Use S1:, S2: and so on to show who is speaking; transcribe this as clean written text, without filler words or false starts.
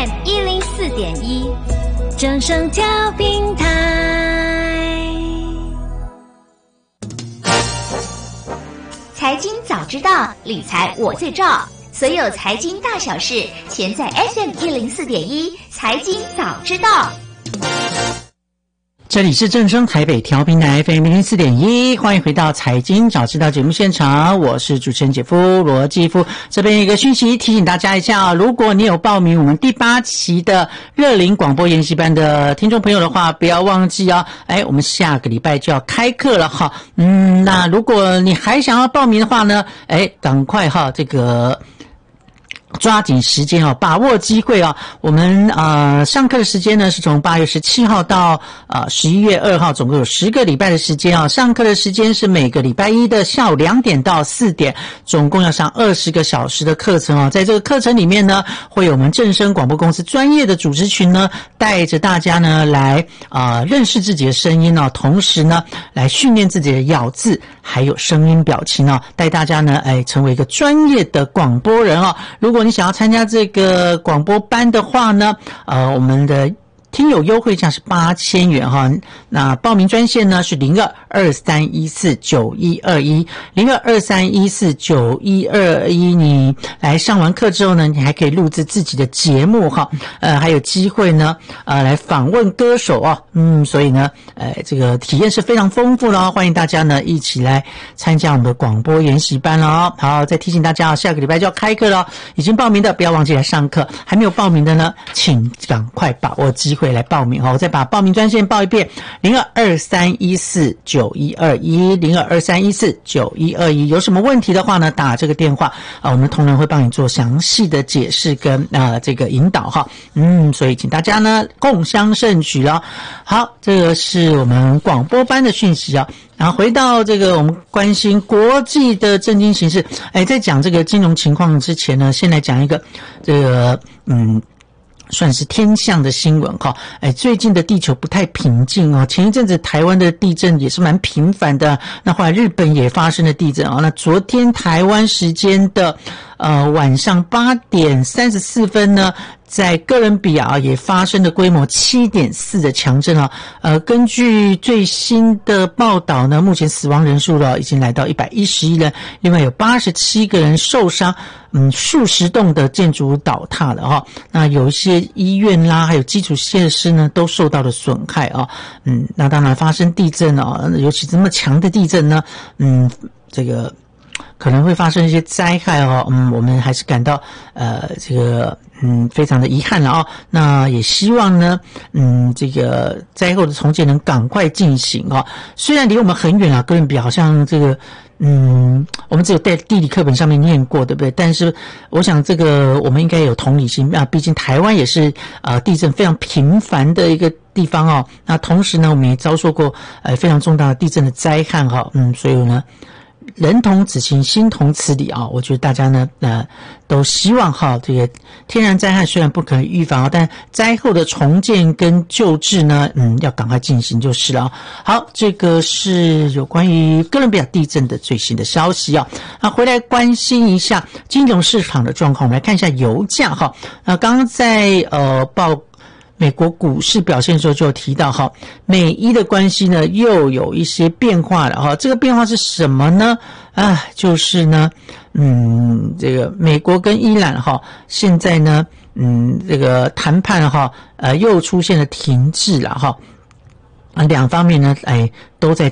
S1: FM 104.1，正声调频台。财经早知道，理财我最照。所有财经大小事，全在 FM 104.1财经早知道。
S2: 这里是正声台北调频台 FM 104.1，欢迎回到财经早知道节目现场，我是主持人姐夫罗继夫。这边有一个讯息提醒大家一下啊，如果你有报名我们第8期的热龄广播研习班的听众朋友的话，不要忘记啊，我们下个礼拜就要开课了哈。那如果你还想要报名的话呢，赶快哈，这个抓紧时间哦，把握机会哦。我们上课的时间呢是从8月17号到11月2号，总共有10个礼拜的时间啊。上课的时间是每个礼拜一的下午2点到4点，总共要上20个小时的课程哦。在这个课程里面呢，会有我们正声广播公司专业的主持群呢，带着大家呢来认识自己的声音哦，同时呢来训练自己的咬字还有声音表情哦，带大家呢成为一个专业的广播人哦。如果你想要参加这个广播班的话呢，我们的听友优惠价是8000元哈。那报名专线呢是0223149121 0223149121。你来上完课之后呢，你还可以录制自己的节目哈，还有机会呢来访问歌手哦。所以呢这个体验是非常丰富的哦，欢迎大家呢一起来参加我们的广播研习班了哦。好，再提醒大家下个礼拜就要开课了，已经报名的不要忘记来上课，还没有报名的呢，请赶快把握机会来报名哦。我再把报名专线报一遍，0223149121 0223149121。有什么问题的话呢，打这个电话我们同仁会帮你做详细的解释跟这个引导哈。所以请大家呢共襄盛举了。好，这个是我们广播班的讯息啊。然后回到这个我们关心国际的政经形势，在讲这个金融情况之前呢，先来讲一个这个算是天象的新闻哈。最近的地球不太平静哦。前一阵子台湾的地震也是蛮频繁的，那后来日本也发生了地震哦。那昨天台湾时间的晚上8点34分呢，在哥伦比亚也发生了规模7.4的强震啊。根据最新的报道呢，目前死亡人数已经来到111人，另外有87个人受伤，数十栋的建筑物倒塌了哈。那有一些医院啦，还有基础设施呢，都受到了损害啊。那当然发生地震尤其这么强的地震呢，这个可能会发生一些灾害哦。我们还是感到这个非常的遗憾了哦。那也希望呢这个灾后的重建能赶快进行哦。虽然离我们很远啊，哥伦比亚好像这个我们只有在地理课本上面念过，对不对？但是我想这个我们应该有同理心啊，毕竟台湾也是地震非常频繁的一个地方哦。那同时呢，我们也遭受过非常重大的地震的灾害哈。所以呢，人同此心，心同此理啊！我觉得大家呢，都希望哈，这个天然灾害虽然不可能预防，但灾后的重建跟救治呢，要赶快进行就是了。好，这个是有关于哥伦比亚地震的最新的消息啊。那回来关心一下金融市场的状况，我们来看一下油价哈。那刚刚在报美国股市表现的时候就有提到哈，美伊的关系呢又有一些变化了哈。这个变化是什么呢？就是呢，这个美国跟伊朗哈，现在呢，这个谈判哈，又出现了停滞了哈。两方面呢，都在